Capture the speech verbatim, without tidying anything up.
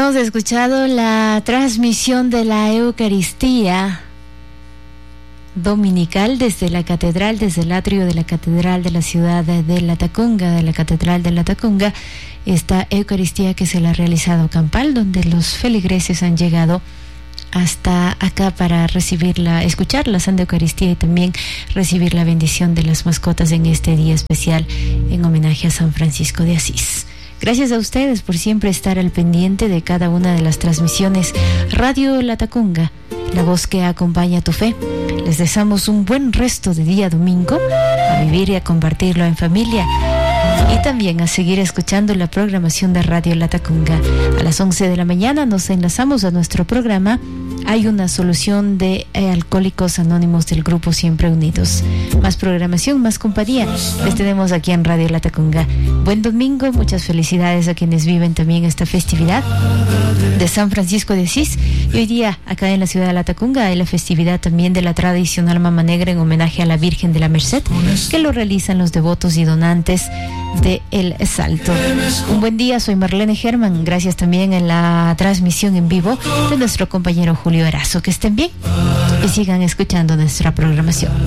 Hemos escuchado la transmisión de la Eucaristía dominical desde la catedral, desde el atrio de la catedral de la ciudad de Latacunga, de la catedral de Latacunga, esta Eucaristía que se la ha realizado campal, donde los feligreses han llegado hasta acá para recibirla, escuchar la Santa Eucaristía y también recibir la bendición de las mascotas en este día especial en homenaje a San Francisco de Asís. Gracias a ustedes por siempre estar al pendiente de cada una de las transmisiones. Radio Latacunga, la voz que acompaña tu fe. Les deseamos un buen resto de día domingo, a vivir y a compartirlo en familia. Y también a seguir escuchando la programación de Radio Latacunga. A las once de la mañana nos enlazamos a nuestro programa. Hay una solución de eh, Alcohólicos Anónimos del grupo Siempre Unidos. Más programación, más compañía. Les tenemos aquí en Radio Latacunga. Buen domingo, muchas felicidades a quienes viven también esta festividad de San Francisco de Asís. Y hoy día, acá en la ciudad de Latacunga, hay la festividad también de la tradicional Mama Negra en homenaje a la Virgen de la Merced, que lo realizan los devotos y donantes de El Salto. Un buen día, soy Marlene Germán. Gracias también en la transmisión en vivo de nuestro compañero Julio Erazo. Que estén bien y sigan escuchando nuestra programación.